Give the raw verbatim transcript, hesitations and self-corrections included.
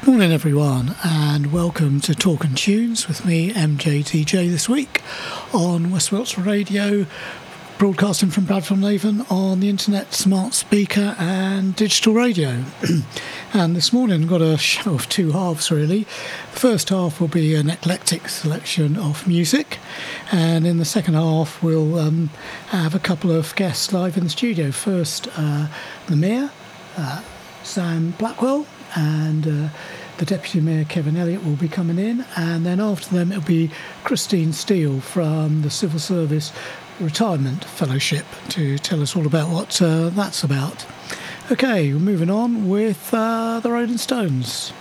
Morning everyone, and welcome to Talk and Tunes with me, M J T J, this week on West Wiltshire Radio, broadcasting from Bradford-on-Avon on the internet, smart speaker and digital radio. And this morning I've got a show of two halves really. The first half will be an eclectic selection of music, and in the second half we'll um, have a couple of guests live in the studio. First, uh, the Mayor, uh, Sam Blackwell, and uh, the Deputy Mayor Kevin Elliott will be coming in, and then after them it'll be Christine Steele from the Civil Service Retirement Fellowship to tell us all about what uh, that's about. Okay, we're moving on with uh, the Rolling Stones.